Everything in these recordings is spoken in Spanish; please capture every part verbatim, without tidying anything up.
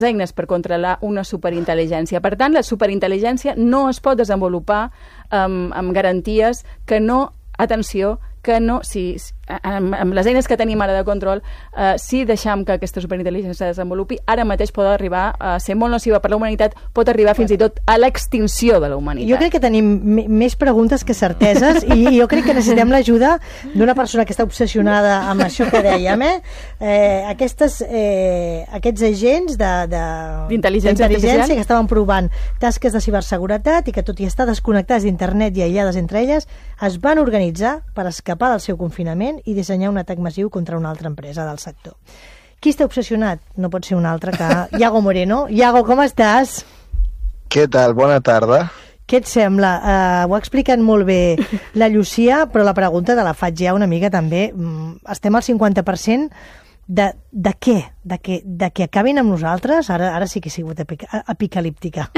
eines per controlar una superintel·ligència. Per tant, la superintel·ligència no es pot desenvolupar um, amb garanties que no, atenció, que no, si, amb, amb les eines que tenim ara de control, eh, si deixem que aquesta superintel·ligència es desenvolupi, ara mateix pot arribar a ser molt nociva per la humanitat, pot arribar fins i tot a l'extinció de la humanitat. Jo crec que tenim més preguntes que certeses i jo crec que necessitem l'ajuda d'una persona que està obsessionada amb això que dèiem, eh? eh aquestes, eh, aquests agents d'intel·ligència artificial que estaven provant tasques de ciberseguretat i que tot i estar desconnectats d'internet i aïllades entre elles, es van organitzar per escapar del seu confinament i dissenyar un atac massiu contra una altra empresa del sector. Qui està obsessionat? No pot ser un altre que Iago Moreno. Iago, com estàs? Què tal? Bona tarda. Què et sembla? Uh, ho ha explicat molt bé la Llucia, però la pregunta te la faig ja una mica també. Estem al cinquanta per cent de, de què? De que, de que acabin amb nosaltres? Ara, ara sí que he sigut apocalíptica.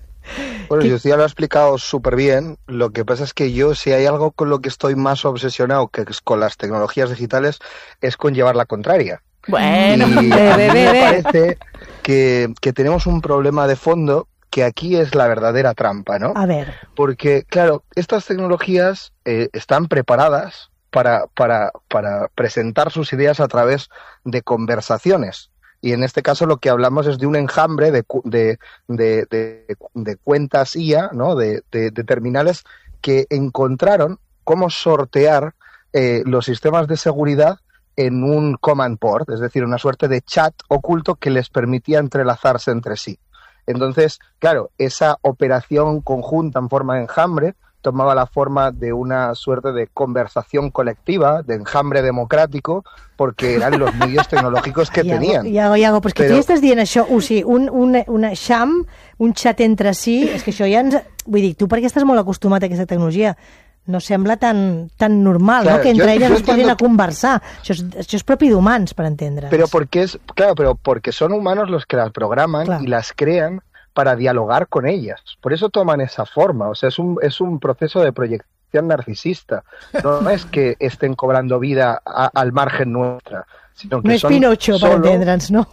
Bueno, Lucía lo ha explicado súper bien. Lo que pasa es que yo, si hay algo con lo que estoy más obsesionado que es con las tecnologías digitales, es con llevar la contraria. Bueno, y a mí me parece que, que tenemos un problema de fondo que aquí es la verdadera trampa, ¿no? A ver. Porque, claro, estas tecnologías eh, están preparadas para, para, para presentar sus ideas a través de conversaciones. Y en este caso lo que hablamos es de un enjambre de, de, de, de, de cuentas I A, ¿no? de, de, de terminales que encontraron cómo sortear eh, los sistemas de seguridad en un command port, es decir, una suerte de chat oculto que les permitía entrelazarse entre sí. Entonces, claro, esa operación conjunta en forma de enjambre tomaba la forma de una suerte de conversación colectiva, de enjambre democrático, porque eran los medios tecnològics que Iago, tenien. Iago, Iago, però és que però... tu ja estàs dient això, o sigui, un, un, una xam, un xat entre si, és que això ja ens... Vull dir, tu perquè estàs molt acostumat a aquesta tecnologia, no sembla tan, tan normal, claro, ¿no? Que entre jo, elles jo es posin entiendo... a conversar. Això és, això és propi d'humans, per entendre's. Pero porque es, claro, pero porque son humanos los que las programan claro. y las crean para dialogar con ellas. Por eso toman esa forma. O sea, es un, es un proceso de proyección narcisista. No es que estén cobrando vida a, al margen nuestra, sino que no son es Pinocho, solo... para entendernos, ¿no?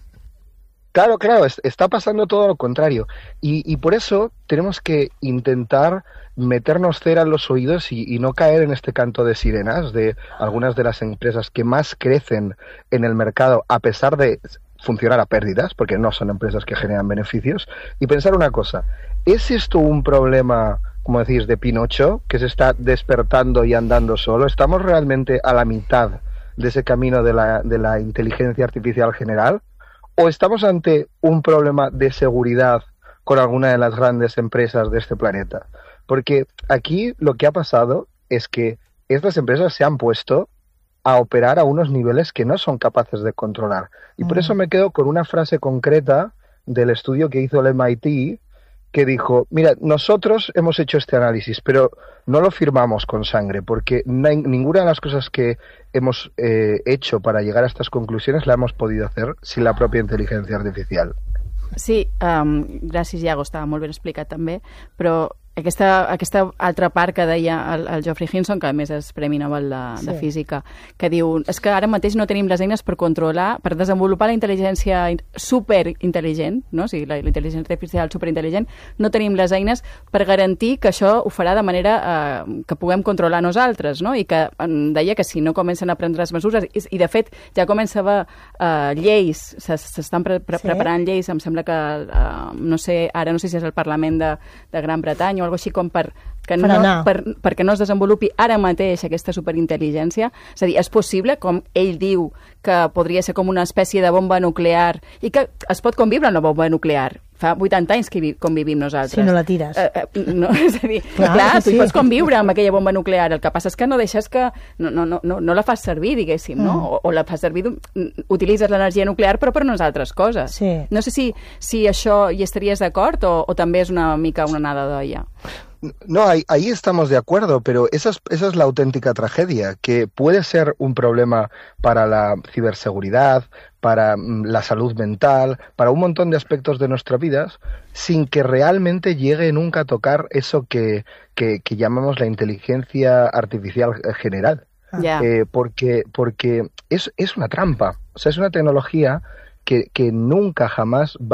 Claro, claro, es, está pasando todo lo contrario. Y, y por eso tenemos que intentar meternos cera en los oídos y, y no caer en este canto de sirenas de algunas de las empresas que más crecen en el mercado a pesar de funcionar a pérdidas, porque no son empresas que generan beneficios, y pensar una cosa, ¿es esto un problema, como decís, de Pinocho, que se está despertando y andando solo? ¿Estamos realmente a la mitad de ese camino de la, de la inteligencia artificial general? ¿O estamos ante un problema de seguridad con alguna de las grandes empresas de este planeta? Porque aquí lo que ha pasado es que estas empresas se han puesto a operar a unos niveles que no son capaces de controlar. Y por eso me quedo con una frase concreta del estudio que hizo el M I T, que dijo, mira, nosotros hemos hecho este análisis, pero no lo firmamos con sangre, porque ninguna de las cosas que hemos eh, hecho para llegar a estas conclusiones la hemos podido hacer sin la propia inteligencia artificial. Sí, um, gràcies, Iago, estava molt ben explicat també, però aquesta, aquesta altra part que deia el, el Geoffrey Hinton, que a més és Premi Nobel de, sí. de Física, que diu, és que ara mateix no tenim les eines per controlar, per desenvolupar la intel·ligència superintel·ligent, no? O sigui, la, la intel·ligència artificial superintel·ligent, no tenim les eines per garantir que això ho farà de manera eh, que puguem controlar nosaltres, no? I que deia que si no comencen a prendre les mesures, i, i de fet ja comença a haver eh, lleis, s'estan pre pre sí. preparant lleis, em sembla que, eh, no sé, ara no sé si és el Parlament de, de Gran Bretanya o alguna cosa així com per, que no, per, perquè no es desenvolupi ara mateix aquesta superintel·ligència. És a dir, és possible, com ell diu, que podria ser com una espècie de bomba nuclear i que es pot conviure amb la bomba nuclear. Fa vuitanta anys que convivim nosaltres. Si no la tires. Eh, eh, no, és a dir, clar, clar tu sí. pots conviure amb aquella bomba nuclear. El que passa és que no deixes que... No, no, no, no la fas servir, diguéssim, mm. no? O, o la fas servir... Utilitzes l'energia nuclear, però per unes altres coses. Sí. No sé si, si això hi estaries d'acord o, o també és una mica una nada d'olla. No, ahí, ahí estamos de acuerdo, pero esa es, esa es la auténtica tragedia, que puede ser un problema para la ciberseguridad, para la salud mental, para un montón de aspectos de nuestras vidas, sin que realmente llegue nunca a tocar eso que, que, que llamamos la inteligencia artificial general. Yeah. Eh, porque porque es, es una trampa, o sea, es una tecnología que, que nunca jamás va